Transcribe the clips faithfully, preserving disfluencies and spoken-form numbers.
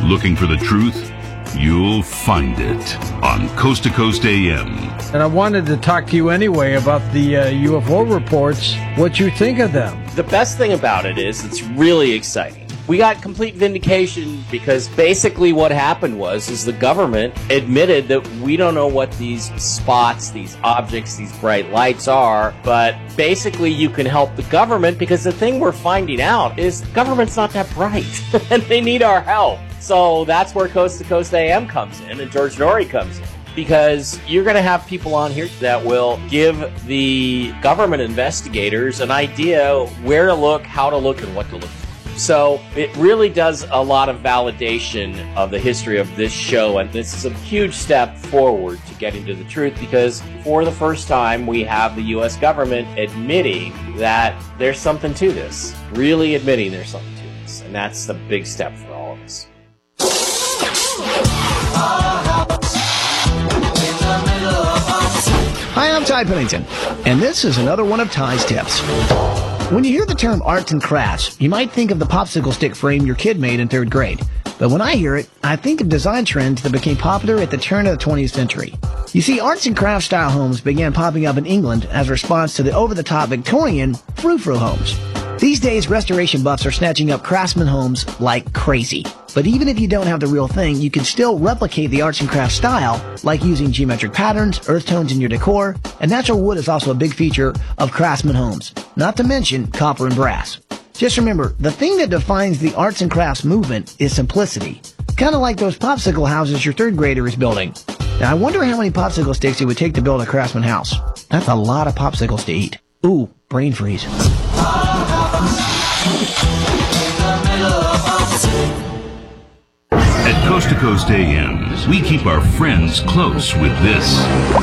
Looking for the truth? You'll find it on Coast to Coast A M. And I wanted to talk to you anyway about the uh, U F O reports, what you think of them. The best thing about it is it's really exciting. We got complete vindication because basically what happened was is the government admitted that we don't know what these spots, these objects, these bright lights are, but basically you can help the government because the thing we're finding out is the government's not that bright and they need our help. So that's where Coast to Coast A M comes in and George Noory comes in. Because you're going to have people on here that will give the government investigators an idea where to look, how to look, and what to look for. So it really does a lot of validation of the history of this show, and this is a huge step forward to getting to the truth because for the first time we have the U S government admitting that there's something to this, really admitting there's something to this, and that's the big step for all of us. Hi, I'm Ty Pennington, and this is another one of Ty's tips. When you hear the term arts and crafts, you might think of the popsicle stick frame your kid made in third grade. But when I hear it, I think of design trends that became popular at the turn of the twentieth century. You see, arts and crafts style homes began popping up in England as a response to the over-the-top Victorian frou-frou homes. These days, restoration buffs are snatching up craftsman homes like crazy. But even if you don't have the real thing, you can still replicate the arts and crafts style, like using geometric patterns, earth tones in your decor, and natural wood is also a big feature of craftsman homes, not to mention copper and brass. Just remember, the thing that defines the arts and crafts movement is simplicity. Kind of like those popsicle houses your third grader is building. Now, I wonder how many popsicle sticks it would take to build a craftsman house. That's a lot of popsicles to eat. Ooh, brain freeze. At Coast to Coast A M, we keep our friends close with this.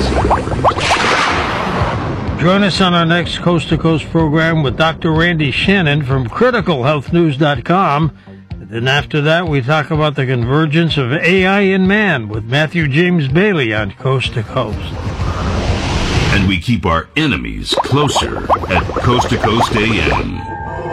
Join us on our next Coast to Coast program with Doctor Randy Shannon from critical health news dot com. And then after that, we talk about the convergence of A I and man with Matthew James Bailey on Coast to Coast. And we keep our enemies closer at Coast to Coast A M.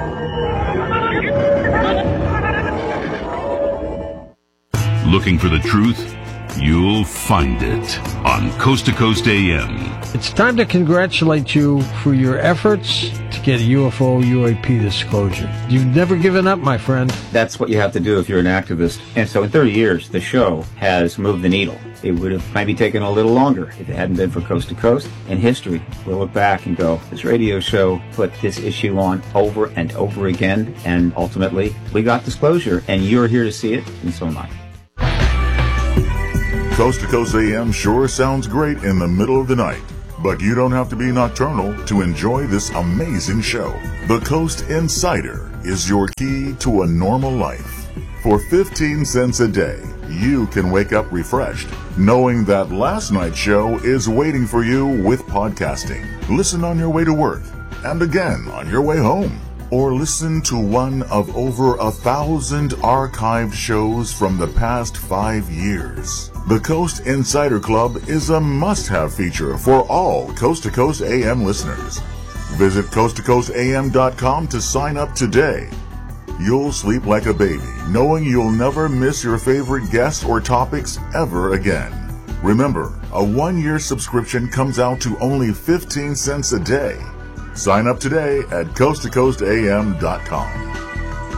Looking for the truth? You'll find it on Coast to Coast A M. It's time to congratulate you for your efforts to get U F O U A P disclosure. You've never given up, my friend. That's what you have to do if you're an activist. And so in thirty years, the show has moved the needle. It would have maybe taken a little longer if it hadn't been for Coast to Coast. In history, we'll look back and go, this radio show put this issue on over and over again, and ultimately, we got disclosure, and you're here to see it, and so am I. Coast to Coast A M sure sounds great in the middle of the night, but you don't have to be nocturnal to enjoy this amazing show. The Coast Insider is your key to a normal life. For fifteen cents a day, you can wake up refreshed, knowing that last night's show is waiting for you with podcasting. Listen on your way to work, and again on your way home. Or listen to one of over a thousand archived shows from the past five years. The Coast Insider Club is a must-have feature for all Coast to Coast A M listeners. Visit coast to coast a m dot com to sign up today. You'll sleep like a baby, knowing you'll never miss your favorite guests or topics ever again. Remember, a one-year subscription comes out to only fifteen cents a day. Sign up today at coast to coast a m dot com.